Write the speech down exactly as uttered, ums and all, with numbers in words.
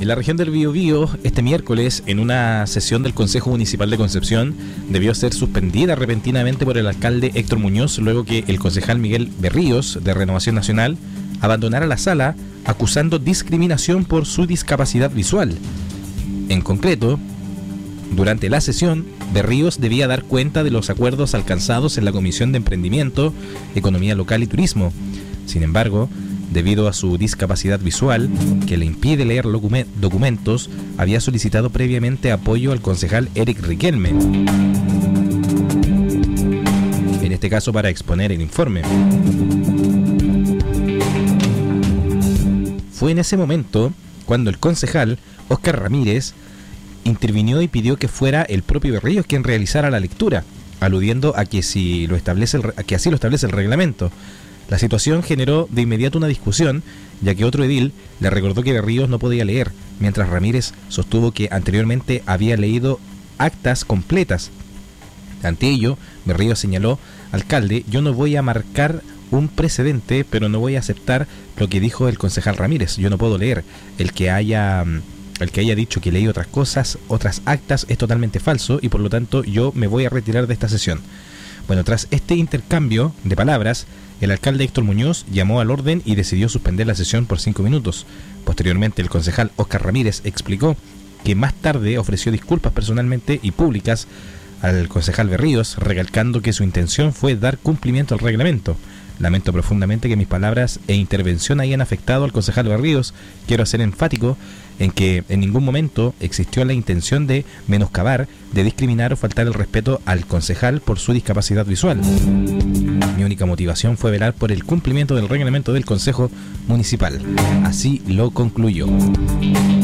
En la región del Biobío, este miércoles, en una sesión del Consejo Municipal de Concepción, debió ser suspendida repentinamente por el alcalde Héctor Muñoz, luego que el concejal Miguel Berríos, de Renovación Nacional, abandonara la sala acusando discriminación por su discapacidad visual. En concreto, durante la sesión, Berríos debía dar cuenta de los acuerdos alcanzados en la Comisión de Emprendimiento, Economía Local y Turismo. Sin embargo, debido a su discapacidad visual, que le impide leer documentos, había solicitado previamente apoyo al concejal Eric Riquelme, en este caso para exponer el informe. Fue en ese momento cuando el concejal Óscar Ramírez intervinió y pidió que fuera el propio Berríos quien realizara la lectura, aludiendo a que, si lo establece el, a que así lo establece el reglamento. La situación generó de inmediato una discusión, ya que otro edil le recordó que Berríos no podía leer, mientras Ramírez sostuvo que anteriormente había leído actas completas. Ante ello, Berríos señaló: alcalde, yo no voy a marcar un precedente, pero no voy a aceptar lo que dijo el concejal Ramírez. Yo no puedo leer. El que haya... El que haya dicho que leí otras cosas, otras actas, es totalmente falso y por lo tanto yo me voy a retirar de esta sesión. Bueno, tras este intercambio de palabras, el alcalde Héctor Muñoz llamó al orden y decidió suspender la sesión por cinco minutos. Posteriormente, el concejal Óscar Ramírez explicó que más tarde ofreció disculpas personalmente y públicas al concejal Berríos, recalcando que su intención fue dar cumplimiento al reglamento. Lamento profundamente que mis palabras e intervención hayan afectado al concejal Berríos. Quiero ser enfático en que en ningún momento existió la intención de menoscabar, de discriminar o faltar el respeto al concejal por su discapacidad visual. Mi única motivación fue velar por el cumplimiento del reglamento del Consejo Municipal. Así lo concluyó.